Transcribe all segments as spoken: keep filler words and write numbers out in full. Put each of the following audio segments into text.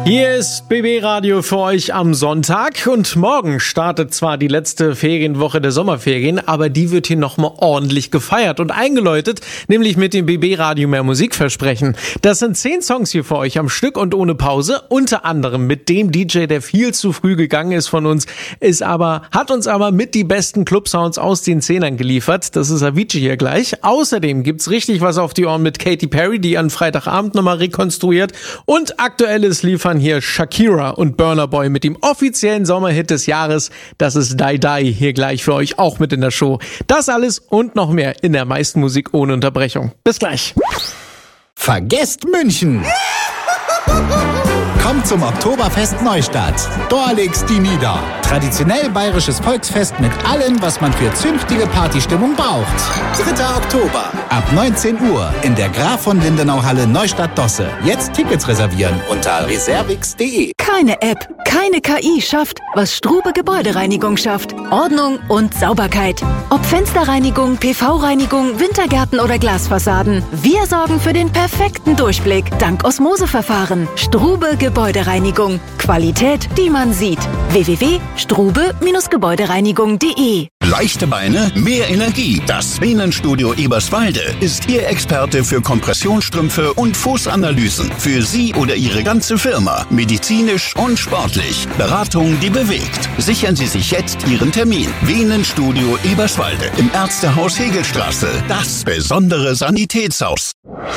Hier ist B B Radio für euch am Sonntag und morgen startet zwar die letzte Ferienwoche der Sommerferien, aber die wird hier nochmal ordentlich gefeiert und eingeläutet, nämlich mit dem B B Radio mehr Musikversprechen. Das sind zehn Songs hier für euch am Stück und ohne Pause, unter anderem mit dem D J, der viel zu früh gegangen ist von uns, ist aber, hat uns aber mit die besten Club-Sounds aus den Zehnern geliefert. Das ist Avicii hier gleich. Außerdem gibt's richtig was auf die Ohren mit Katy Perry, die an Freitagabend nochmal rekonstruiert, und aktuelles liefern hier Shakira und Burna Boy mit dem offiziellen Sommerhit des Jahres. Das ist Die Die, hier gleich für euch auch mit in der Show. Das alles und noch mehr in der meisten Musik ohne Unterbrechung. Bis gleich. Vergesst München! Kommt zum Oktoberfest Neustadt. Da legt's die nieder. Traditionell bayerisches Volksfest mit allem, was man für zünftige Partystimmung braucht. dritter Oktober ab neunzehn Uhr in der Graf von Lindenau Halle Neustadt-Dosse. Jetzt Tickets reservieren unter reservix punkt de. Keine App, keine K I schafft, was Strube Gebäudereinigung schafft. Ordnung und Sauberkeit. Ob Fensterreinigung, P V-Reinigung, Wintergärten oder Glasfassaden. Wir sorgen für den perfekten Durchblick dank Osmoseverfahren. Strube Gebäudereinigung. Qualität, die man sieht. w w w punkt strube Gebäudereinigung punkt de. Leichte Beine, mehr Energie. Das Venenstudio Eberswalde ist Ihr Experte für Kompressionsstrümpfe und Fußanalysen. Für Sie oder Ihre ganze Firma. Medizinisch und sportlich. Beratung, die bewegt. Sichern Sie sich jetzt Ihren Termin. Venenstudio Eberswalde im Ärztehaus Hegelstraße. Das besondere Sanitätshaus.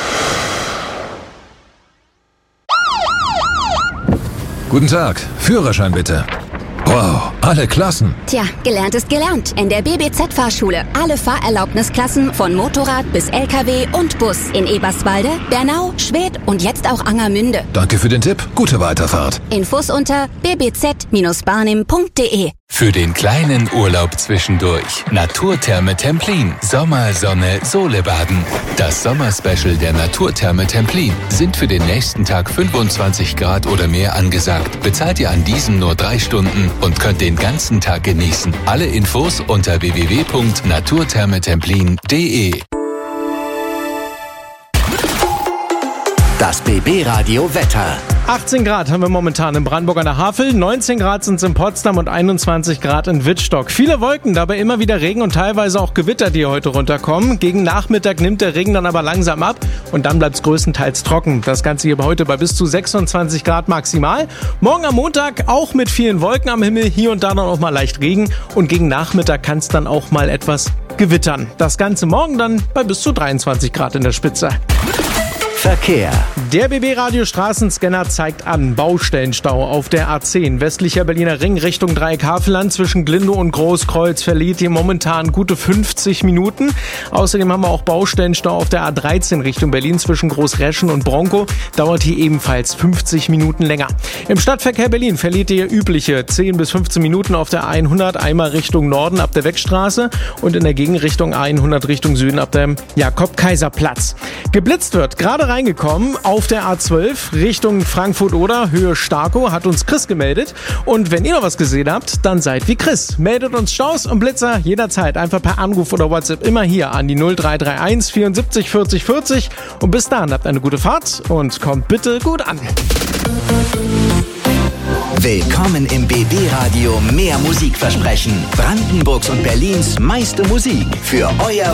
Guten Tag, Führerschein bitte. Wow, alle Klassen. Tja, gelernt ist gelernt. In der B B Z-Fahrschule. Alle Fahrerlaubnisklassen von Motorrad bis L K W und Bus. In Eberswalde, Bernau, Schwedt und jetzt auch Angermünde. Danke für den Tipp. Gute Weiterfahrt. Infos unter b b z barnim punkt de. Für den kleinen Urlaub zwischendurch. Naturtherme Templin. Sommer, Sonne, Sole baden. Das Sommerspecial der Naturtherme Templin. Sind für den nächsten Tag fünfundzwanzig Grad oder mehr angesagt. Bezahlt ihr an diesem nur drei Stunden und könnt den ganzen Tag genießen. Alle Infos unter w w w punkt naturthermetemplin punkt de. Das B B Radio Wetter. achtzehn Grad haben wir momentan in Brandenburg an der Havel, neunzehn Grad sind es in Potsdam und einundzwanzig Grad in Wittstock. Viele Wolken, dabei immer wieder Regen und teilweise auch Gewitter, die heute runterkommen. Gegen Nachmittag nimmt der Regen dann aber langsam ab und dann bleibt es größtenteils trocken. Das Ganze hier heute bei bis zu sechsundzwanzig Grad maximal. Morgen am Montag auch mit vielen Wolken am Himmel, hier und da dann auch mal leicht Regen und gegen Nachmittag kann es dann auch mal etwas gewittern. Das Ganze morgen dann bei bis zu dreiundzwanzig Grad in der Spitze. Verkehr. Der B B-Radio Straßenscanner zeigt an Baustellenstau auf der A zehn. Westlicher Berliner Ring Richtung Dreieck-Havelland zwischen Glindow und Großkreuz verliert hier momentan gute fünfzig Minuten. Außerdem haben wir auch Baustellenstau auf der A dreizehn Richtung Berlin zwischen Großreschen und Bronkow. Dauert hier ebenfalls fünfzig Minuten länger. Im Stadtverkehr Berlin verliert ihr übliche zehn bis fünfzehn Minuten auf der A hundert, einmal Richtung Norden ab der Weckstraße und in der Gegenrichtung A hundert Richtung Süden ab dem Jakob-Kaiser-Platz. Geblitzt wird gerade reingekommen auf der A zwölf Richtung Frankfurt-Oder, Höhe Starkow, hat uns Chris gemeldet. Und wenn ihr noch was gesehen habt, dann seid wie Chris. Meldet uns Staus und Blitzer jederzeit einfach per Anruf oder WhatsApp immer hier an die null drei drei eins vierundsiebzig vierzig vierzig. Und bis dahin habt eine gute Fahrt und kommt bitte gut an. Willkommen im B B-Radio mehr Musikversprechen. Brandenburgs und Berlins meiste Musik für euer